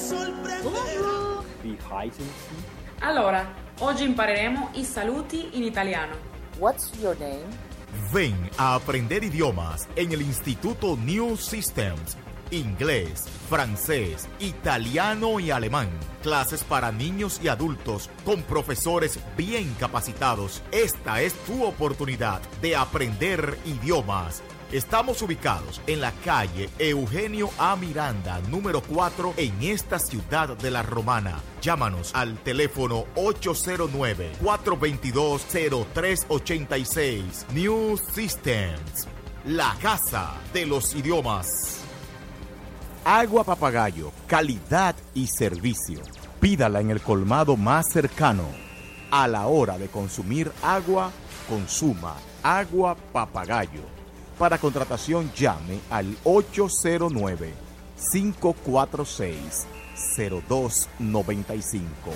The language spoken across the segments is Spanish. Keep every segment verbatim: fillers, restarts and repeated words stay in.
Bonjour. Allora, oggi impareremo i saluti in italiano. What's your name? Ven a aprender idiomas en el Instituto New Systems. Inglés, francés, italiano y alemán. Clases para niños y adultos con profesores bien capacitados. Esta es tu oportunidad de aprender idiomas. Estamos ubicados en la calle Eugenio A. Miranda, número cuatro, en esta ciudad de La Romana. Llámanos al teléfono ocho cero nueve, cuatro dos dos, cero tres ocho seis. New Systems, la casa de los idiomas. Agua Papagayo, calidad y servicio. Pídala en el colmado más cercano. A la hora de consumir agua, consuma Agua Papagayo. Para contratación llame al ocho cero nueve, cinco cuatro seis, cero dos nueve cinco.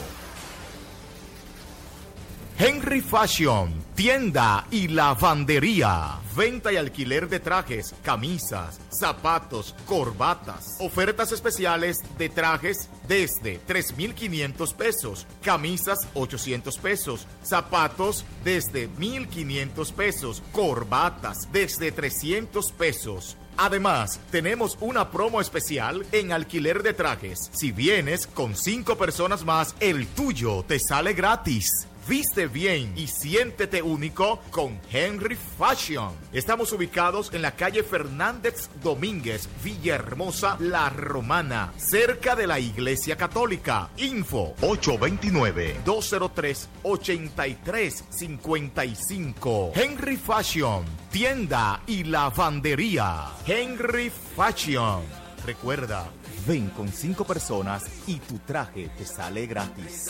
Henry Fashion, tienda y lavandería. Venta y alquiler de trajes, camisas, zapatos, corbatas. Ofertas especiales de trajes desde tres mil quinientos pesos. Camisas ochocientos pesos. Zapatos desde mil quinientos pesos. Corbatas desde trescientos pesos. Además, tenemos una promo especial en alquiler de trajes. Si vienes con cinco personas más, el tuyo te sale gratis. Viste bien y siéntete único con Henry Fashion. Estamos ubicados en la calle Fernández Domínguez, Villahermosa, La Romana, cerca de la Iglesia Católica. Info ocho dos nueve, dos cero tres, ocho tres cinco cinco. Henry Fashion, tienda y lavandería. Henry Fashion. Recuerda, ven con cinco personas y tu traje te sale gratis.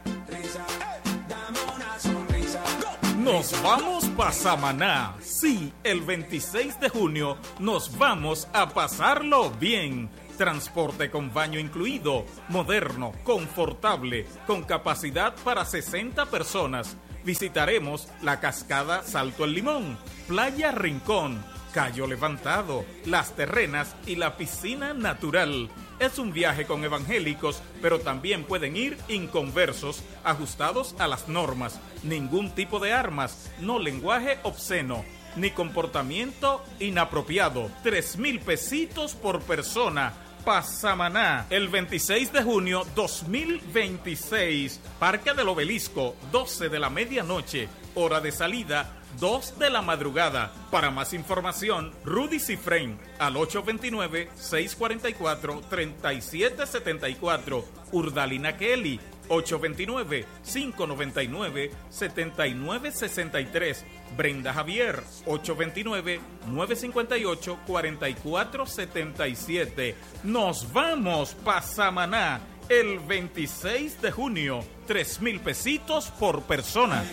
Nos vamos pa' Samaná. Sí, el veintiséis de junio nos vamos a pasarlo bien. Transporte con baño incluido, moderno, confortable, con capacidad para sesenta personas. Visitaremos la cascada Salto el Limón, Playa Rincón, Cayo Levantado, Las Terrenas y la piscina natural. Es un viaje con evangélicos, pero también pueden ir inconversos, ajustados a las normas. Ningún tipo de armas, no lenguaje obsceno, ni comportamiento inapropiado. Tres mil pesitos por persona. Pasamaná, el veintiséis de junio dos mil veintiséis. Parque del Obelisco, doce de la medianoche. Hora de salida, dos de la madrugada. Para más información, Rudy Cifrén al ocho dos nueve, seis cuatro cuatro, tres siete siete cuatro. Urdalina Kelly, ocho dos nueve, cinco nueve nueve, siete nueve seis tres. Brenda Javier, ocho dos nueve, nueve cinco ocho, cuatro cuatro siete siete. Nos vamos pa' Samaná el veintiséis de junio. Tres mil pesitos por persona.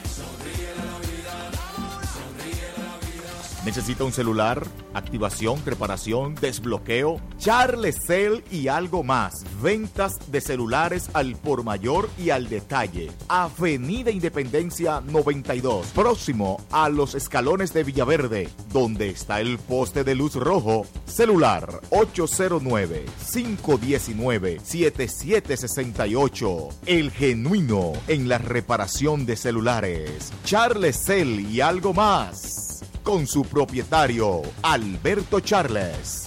¿Necesita un celular? Activación, reparación, desbloqueo, Charlecel y algo más. Ventas de celulares al por mayor y al detalle. Avenida Independencia noventa y dos, próximo a los escalones de Villaverde, donde está el poste de luz rojo. Celular ocho cero nueve, cinco uno nueve, siete siete seis ocho. El genuino en la reparación de celulares. Charlecel y algo más. Con su propietario, Alberto Charles.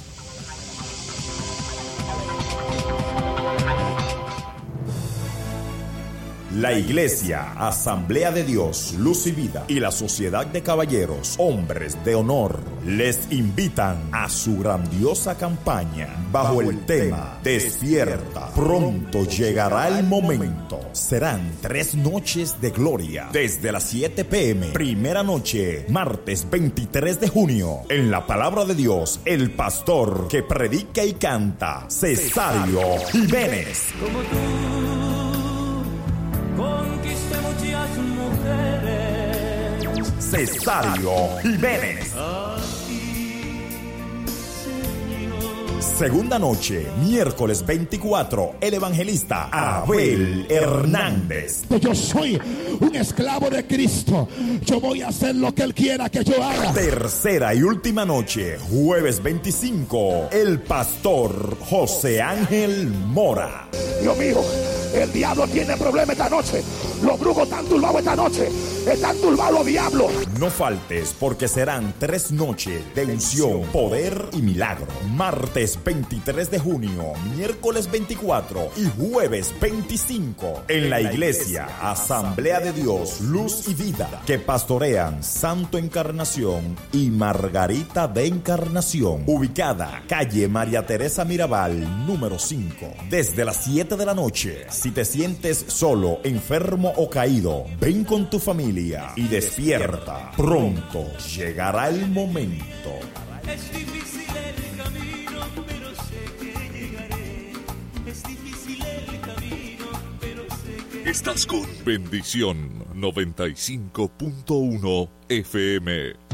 La Iglesia, Asamblea de Dios, Luz y Vida y la Sociedad de Caballeros, Hombres de Honor, les invitan a su grandiosa campaña bajo el tema Despierta. Pronto llegará el momento. Serán tres noches de gloria desde las siete p.m. Primera noche, martes veintitrés de junio. En la palabra de Dios, el pastor que predica y canta, Cesario Jiménez. Como tú conquisté muchas mujeres. Cesario Jiménez. Así, Señor. Segunda noche, miércoles veinticuatro, el evangelista Abel Hernández. Yo soy un esclavo de Cristo. Yo voy a hacer lo que Él quiera que yo haga. Tercera y última noche, jueves veinticinco, el pastor José Ángel Mora. Dios mío, el diablo tiene problema esta noche. Los brujos están turbados esta noche. Están turbados los diablos. No faltes, porque serán tres noches de unción, poder y milagro. Martes veintitrés de junio, miércoles veinticuatro y jueves veinticinco. En la iglesia Asamblea de Dios, Luz y Vida, que pastorean Santo Encarnación y Margarita de Encarnación. Ubicada calle María Teresa Mirabal, número cinco. Desde las siete de la noche. Si te sientes solo, enfermo o caído, ven con tu familia y despierta. Pronto llegará el momento. Es difícil el camino, pero sé que llegaré. Es difícil el camino, pero sé que... Estás con Bendición noventa y cinco punto uno F M.